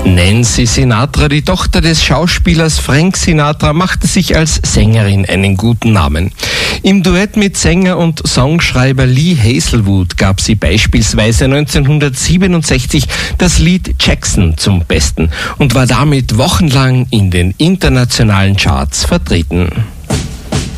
Nancy Sinatra, die Tochter des Schauspielers Frank Sinatra, machte sich als Sängerin einen guten Namen. Im Duett mit Sänger und Songschreiber Lee Hazlewood gab sie beispielsweise 1967 das Lied Jackson zum Besten und war damit wochenlang in den internationalen Charts vertreten.